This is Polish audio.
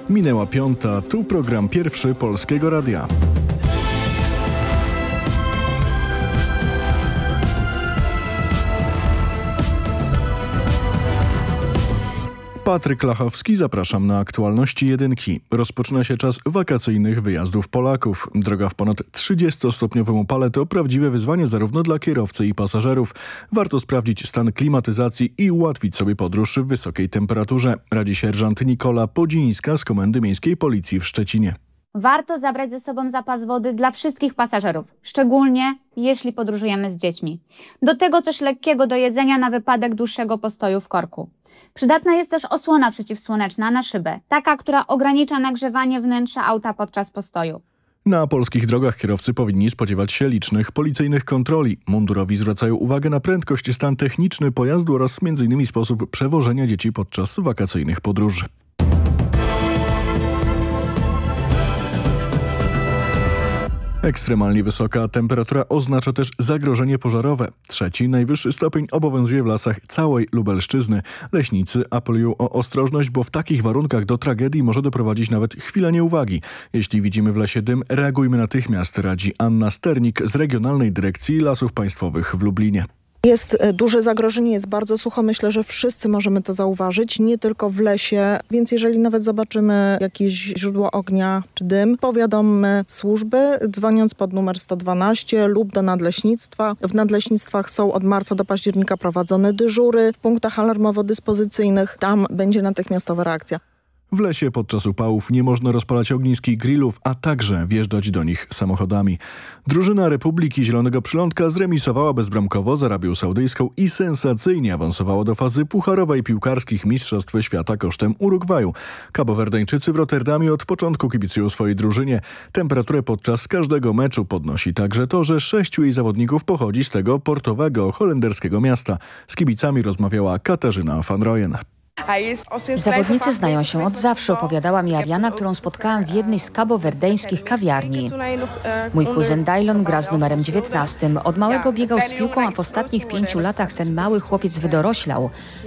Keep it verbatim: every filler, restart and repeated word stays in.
Minęła piąta, tu program pierwszy Polskiego Radia. Patryk Lachowski, zapraszam na aktualności jedynki. Rozpoczyna się czas wakacyjnych wyjazdów Polaków. Droga w ponad trzydziestostopniowym upale to prawdziwe wyzwanie zarówno dla kierowcy i pasażerów. Warto sprawdzić stan klimatyzacji i ułatwić sobie podróż w wysokiej temperaturze. Radzi sierżant Nikola Podzińska z Komendy Miejskiej Policji w Szczecinie. Warto zabrać ze sobą zapas wody dla wszystkich pasażerów, szczególnie jeśli podróżujemy z dziećmi. Do tego coś lekkiego do jedzenia na wypadek dłuższego postoju w korku. Przydatna jest też osłona przeciwsłoneczna na szybę, taka, która ogranicza nagrzewanie wnętrza auta podczas postoju. Na polskich drogach kierowcy powinni spodziewać się licznych policyjnych kontroli. Mundurowi zwracają uwagę na prędkość, stan techniczny pojazdu oraz między innymi sposób przewożenia dzieci podczas wakacyjnych podróży. Ekstremalnie wysoka temperatura oznacza też zagrożenie pożarowe. Trzeci, najwyższy stopień obowiązuje w lasach całej Lubelszczyzny. Leśnicy apelują o ostrożność, bo w takich warunkach do tragedii może doprowadzić nawet chwila nieuwagi. Jeśli widzimy w lesie dym, reagujmy natychmiast, radzi Anna Sternik z Regionalnej Dyrekcji Lasów Państwowych w Lublinie. Jest duże zagrożenie, jest bardzo sucho. Myślę, że wszyscy możemy to zauważyć, nie tylko w lesie. Więc jeżeli nawet zobaczymy jakieś źródło ognia czy dym, powiadommy służby, dzwoniąc pod numer sto dwanaście lub do nadleśnictwa. W nadleśnictwach są od marca do października prowadzone dyżury w punktach alarmowo-dyspozycyjnych. Tam będzie natychmiastowa reakcja. W lesie podczas upałów nie można rozpalać ognisk i grillów, a także wjeżdżać do nich samochodami. Drużyna Republiki Zielonego Przylądka zremisowała bezbramkowo z Arabią Saudyjską i sensacyjnie awansowała do fazy pucharowej piłkarskich Mistrzostw Świata kosztem Urugwaju. Kabowerdeńczycy w Rotterdamie od początku kibicują swojej drużynie. Temperaturę podczas każdego meczu podnosi także to, że sześciu jej zawodników pochodzi z tego portowego holenderskiego miasta. Z kibicami rozmawiała Katarzyna van Rooyen. Zawodnicy znają się od zawsze, opowiadała mi Ariana, którą spotkałam w jednej z kabowerdeńskich kawiarni. Mój kuzyn Dajlon gra z numerem dziewiętnastym. Od małego biegał z piłką, a w ostatnich pięciu latach ten mały chłopiec wydoroślał.